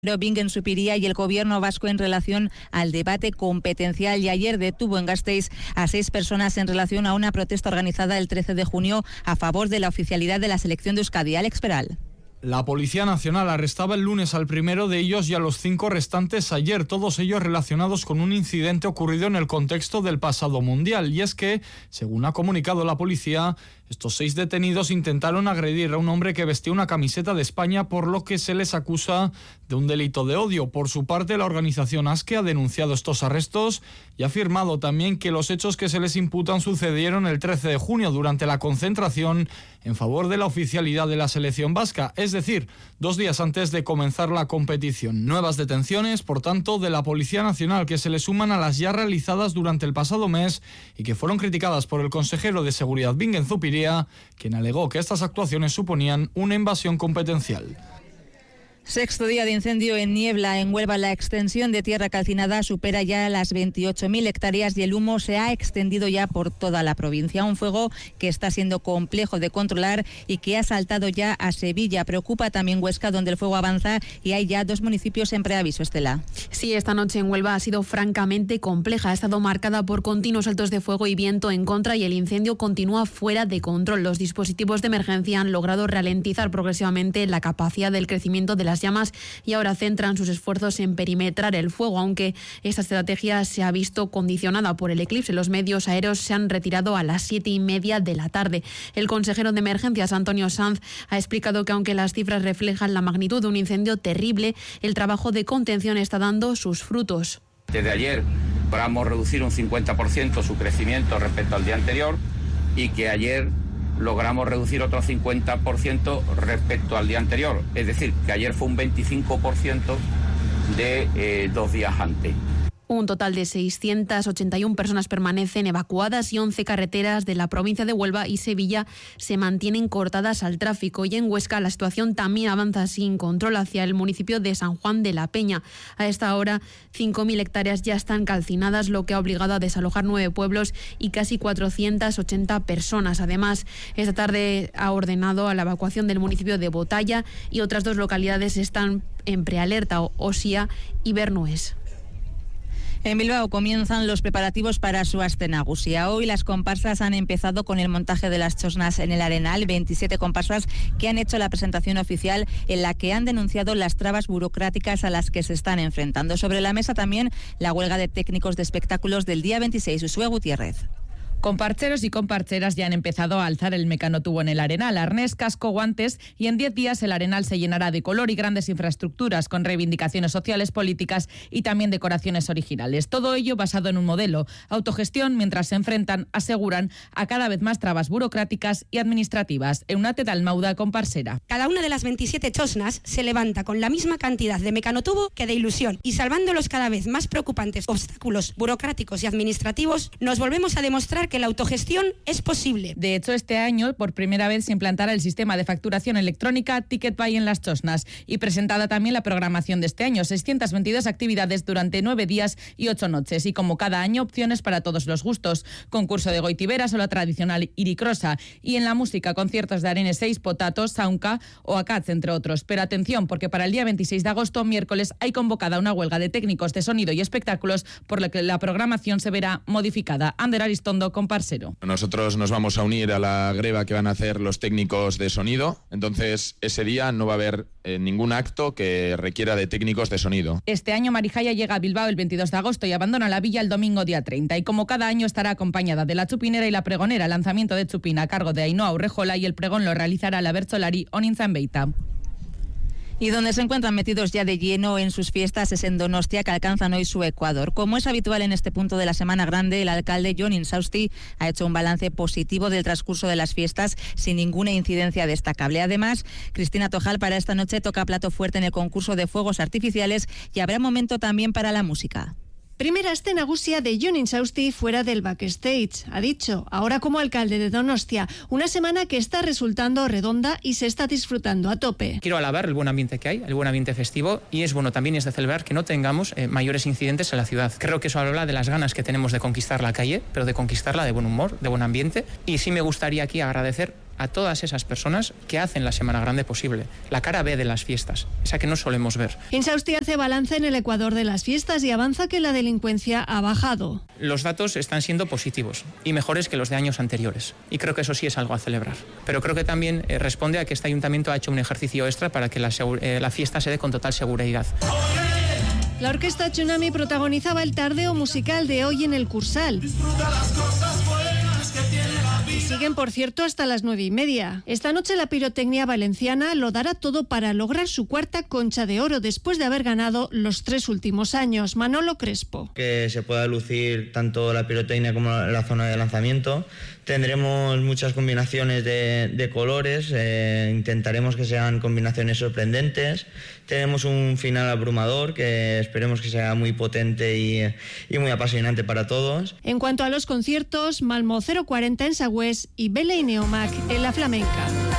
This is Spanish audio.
Bingen Zupiria y el gobierno vasco en relación al debate competencial, y ayer detuvo en Gasteiz a 6 personas en relación a una protesta organizada el 13 de junio a favor de la oficialidad de la selección de Euskadi. Alex Peral. La Policía Nacional arrestaba el lunes al primero de ellos y a los 5 restantes ayer, todos ellos relacionados con un incidente ocurrido en el contexto del pasado Mundial. Y es que, según ha comunicado la policía, estos 6 detenidos intentaron agredir a un hombre que vestía una camiseta de España, por lo que se les acusa de un delito de odio. Por su parte, la organización ASKE ha denunciado estos arrestos y ha afirmado también que los hechos que se les imputan sucedieron el 13 de junio durante la concentración en favor de la oficialidad de la selección vasca, es decir, 2 días antes de comenzar la competición. Nuevas detenciones, por tanto, de la Policía Nacional, que se le suman a las ya realizadas durante el pasado mes y que fueron criticadas por el consejero de Seguridad Bingen Zupiria, quien alegó que estas actuaciones suponían una invasión competencial. Sexto día de incendio en Niebla, en Huelva. La extensión de tierra calcinada supera ya las 28.000 hectáreas y el humo se ha extendido ya por toda la provincia. Un fuego que está siendo complejo de controlar y que ha saltado ya a Sevilla. Preocupa también Huesca, donde el fuego avanza y hay ya 2 municipios en preaviso. Estela. Sí, esta noche en Huelva ha sido francamente compleja. Ha estado marcada por continuos saltos de fuego y viento en contra, y el incendio continúa fuera de control. Los dispositivos de emergencia han logrado ralentizar progresivamente la capacidad del crecimiento de las llamas y ahora centran sus esfuerzos en perimetrar el fuego, aunque esta estrategia se ha visto condicionada por el eclipse. Los medios aéreos se han retirado a las 7:30 de la tarde. El consejero de emergencias, Antonio Sanz, ha explicado que aunque las cifras reflejan la magnitud de un incendio terrible, el trabajo de contención está dando sus frutos. Desde ayer logramos reducir un 50% su crecimiento respecto al día anterior, y que ayer logramos reducir otro 50% respecto al día anterior. Es decir, que ayer fue un 25% de 2 días antes. Un total de 681 personas permanecen evacuadas y 11 carreteras de la provincia de Huelva y Sevilla se mantienen cortadas al tráfico. Y en Huesca la situación también avanza sin control hacia el municipio de San Juan de la Peña. A esta hora 5.000 hectáreas ya están calcinadas, lo que ha obligado a desalojar 9 pueblos y casi 480 personas. Además, esta tarde ha ordenado a la evacuación del municipio de Botalla, y otras 2 localidades están en prealerta, Osia y Bernués. En Bilbao comienzan los preparativos para su Aste Nagusia. Hoy las comparsas han empezado con el montaje de las txosnas en el Arenal. 27 comparsas que han hecho la presentación oficial, en la que han denunciado las trabas burocráticas a las que se están enfrentando. Sobre la mesa también la huelga de técnicos de espectáculos del día 26. Usue Gutiérrez. Comparcheros y comparcheras ya han empezado a alzar el mecanotubo en el Arenal. Arnés, casco, guantes, y en 10 días el Arenal se llenará de color y grandes infraestructuras con reivindicaciones sociales, políticas y también decoraciones originales. Todo ello basado en un modelo autogestión, mientras se enfrentan, aseguran, a cada vez más trabas burocráticas y administrativas. Eunate Dalmauda, comparsera. Cada una de las 27 txosnas se levanta con la misma cantidad de mecanotubo que de ilusión, y salvando los cada vez más preocupantes obstáculos burocráticos y administrativos, nos volvemos a demostrar que la autogestión es posible. De hecho, este año por primera vez se implantará el sistema de facturación electrónica Ticket Buy en las txosnas, y presentada también la programación de este año, 622 actividades durante 9 días y 8 noches, y como cada año opciones para todos los gustos, concurso de goitiberas o la tradicional iricrosa, y en la música conciertos de Arene 6, Potatos, Saunca o Acats, entre otros. Pero atención, porque para el día 26 de agosto, miércoles, hay convocada una huelga de técnicos de sonido y espectáculos, por lo que la programación se verá modificada. Ander Aristondo, comparsero. Nosotros nos vamos a unir a la greva que van a hacer los técnicos de sonido, entonces ese día no va a haber ningún acto que requiera de técnicos de sonido. Este año Marijaya llega a Bilbao el 22 de agosto y abandona la villa el domingo día 30, y como cada año estará acompañada de la chupinera y la pregonera. Lanzamiento de chupina a cargo de Ainhoa Urrejola, y el pregón lo realizará la bertsolari Onintzan Beita. Y donde se encuentran metidos ya de lleno en sus fiestas es en Donostia, que alcanzan hoy su Ecuador. Como es habitual en este punto de la Semana Grande, el alcalde Jon Insausti ha hecho un balance positivo del transcurso de las fiestas sin ninguna incidencia destacable. Además, Cristina Tojal para esta noche toca plato fuerte en el concurso de fuegos artificiales, y habrá momento también para la música. Primera Aste Nagusia de Jon Insausti fuera del backstage. Ha dicho, ahora como alcalde de Donostia, una semana que está resultando redonda y se está disfrutando a tope. Quiero alabar el buen ambiente que hay, el buen ambiente festivo, y es bueno también es de celebrar que no tengamos mayores incidentes en la ciudad. Creo que eso habla de las ganas que tenemos de conquistar la calle, pero de conquistarla de buen humor, de buen ambiente, y sí me gustaría aquí agradecer a todas esas personas que hacen la Semana Grande posible, la cara B de las fiestas, esa que no solemos ver. Insausti hace balance en el Ecuador de las fiestas y avanza que la delincuencia ha bajado. Los datos están siendo positivos y mejores que los de años anteriores, y creo que eso sí es algo a celebrar. Pero creo que también responde a que este ayuntamiento ha hecho un ejercicio extra para que la fiesta se dé con total seguridad. La orquesta Tsunami protagonizaba el tardeo musical de hoy en el Cursal. Siguen, por cierto, hasta las 9:30. Esta noche la pirotecnia valenciana lo dará todo para lograr su cuarta Concha de Oro después de haber ganado los 3 últimos años. Manolo Crespo. Que se pueda lucir tanto la pirotecnia como la zona de lanzamiento. Tendremos muchas combinaciones de colores, intentaremos que sean combinaciones sorprendentes. Tenemos un final abrumador que esperemos que sea muy potente y muy apasionante para todos. En cuanto a los conciertos, Malmo 040 en Sagüés y Bele y Neomac en La Flamenca.